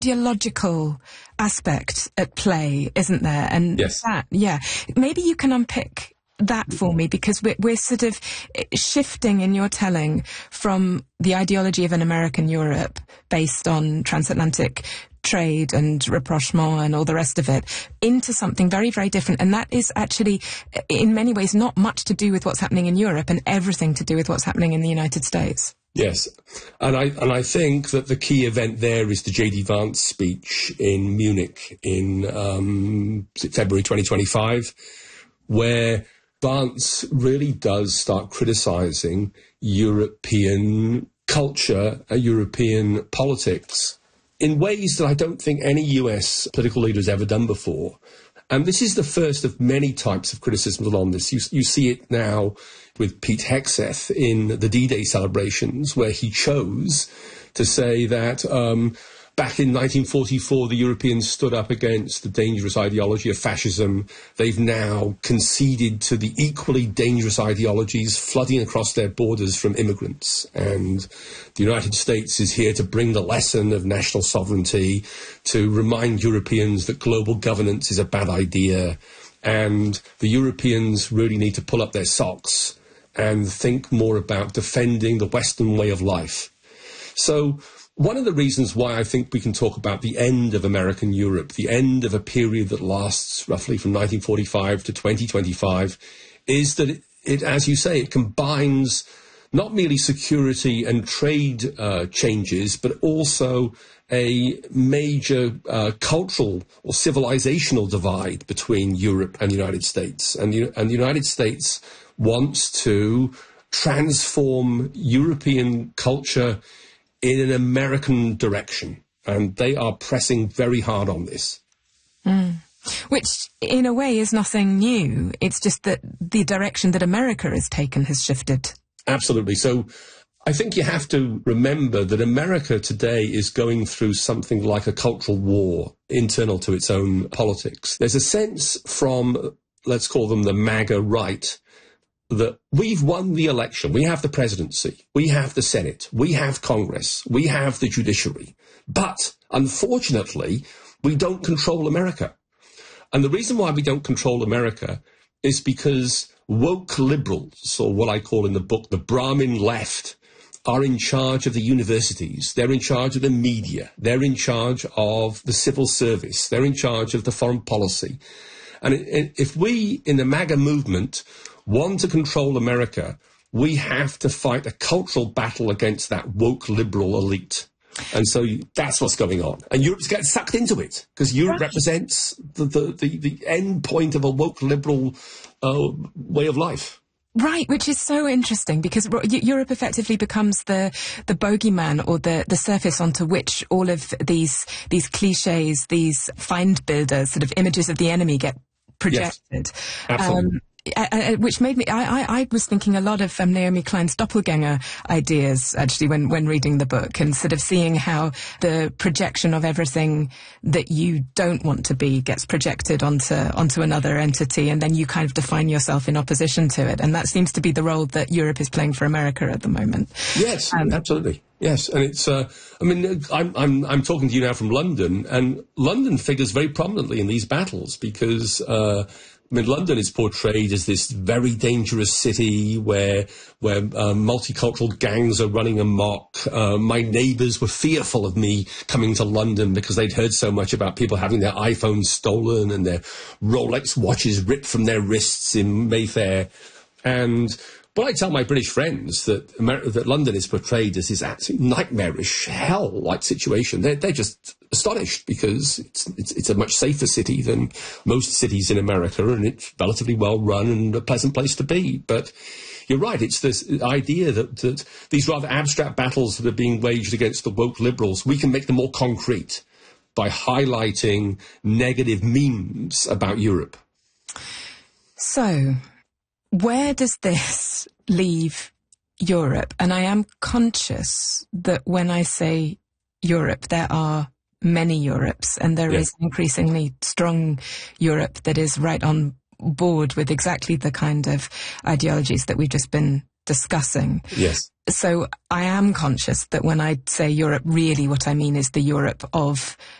ideological aspect at play, isn't there? And yes. Maybe you can unpick that for me, because we're sort of shifting in your telling from the ideology of an American Europe based on transatlantic trade and rapprochement and all the rest of it into something very, very different. And that is actually, in many ways, not much to do with what's happening in Europe and everything to do with what's happening in the United States. Yes, and I think that the key event there is the J.D. Vance speech in Munich in February 2025, where Vance really does start criticising European culture, European politics, in ways that I don't think any US political leader has ever done before. And this is the first of many types of criticisms on this. You see it now with Pete Hegseth in the D-Day celebrations, where he chose to say that back in 1944, the Europeans stood up against the dangerous ideology of fascism. They've now conceded to the equally dangerous ideologies flooding across their borders from immigrants. And the United States is here to bring the lesson of national sovereignty, to remind Europeans that global governance is a bad idea. And the Europeans really need to pull up their socks and think more about defending the Western way of life. So one of the reasons why I think we can talk about the end of American Europe, the end of a period that lasts roughly from 1945 to 2025, is that it, as you say, it combines not merely security and trade changes, but also a major cultural or civilizational divide between Europe and the United States. And the United States wants to transform European culture in an American direction, and they are pressing very hard on this. Which, in a way, is nothing new. It's just that the direction that America has taken has shifted. Absolutely. So I think you have to remember that America today is going through something like a cultural war internal to its own politics. There's a sense from, let's call them the MAGA right, that we've won the election, we have the presidency, we have the Senate, we have Congress, we have the judiciary. But, unfortunately, we don't control America. And the reason why we don't control America is because woke liberals, or what I call in the book the Brahmin left, are in charge of the universities, they're in charge of the media, they're in charge of the civil service, they're in charge of the foreign policy. And if we, in the MAGA movement, want to control America, we have to fight a cultural battle against that woke liberal elite. And so that's what's going on. And Europe's getting sucked into it, because Europe represents the end point of a woke liberal way of life. Right, which is so interesting, because Europe effectively becomes the bogeyman, or the surface onto which all of these cliches, these find builders, sort of images of the enemy get projected. Yes, absolutely. Which made me, I was thinking a lot of Naomi Klein's doppelganger ideas, actually, when reading the book, and sort of seeing how the projection of everything that you don't want to be gets projected onto another entity, and then you kind of define yourself in opposition to it. And that seems to be the role that Europe is playing for America at the moment. Yes, absolutely. Yes, and it's, I mean, I'm talking to you now from London, and London figures very prominently in these battles, because I mean, London is portrayed as this very dangerous city where multicultural gangs are running amok. My neighbours were fearful of me coming to London because they'd heard so much about people having their iPhones stolen and their Rolex watches ripped from their wrists in Mayfair. And but I tell my British friends that London is portrayed as this absolutely nightmarish, hell-like situation. They're just astonished, because it's a much safer city than most cities in America, and it's relatively well run and a pleasant place to be. But you're right, it's this idea that these rather abstract battles that are being waged against the woke liberals, we can make them more concrete by highlighting negative memes about Europe. So, where does this leave Europe? And I am conscious that when I say Europe, there are many Europes, and there is an increasingly strong Europe that is right on board with exactly the kind of ideologies that we've just been discussing. Yes. So I am conscious that when I say Europe, really what I mean is the Europe of